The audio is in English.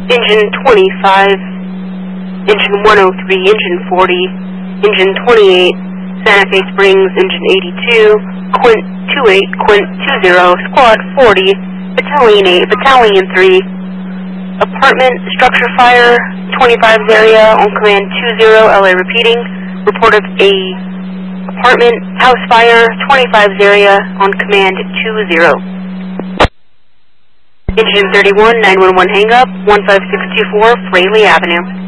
Engine 25, Engine 103, Engine 40, Engine 28, Santa Fe Springs, Engine 82, Quint 28, Quint 20, Squad 40, Battalion 8, Battalion 3, Apartment Structure Fire, 25's area, on command 20, LA repeating, report of a apartment house fire, 25's area, on command 20. Engine 31, 911 hang up, 15624 Fraley Avenue.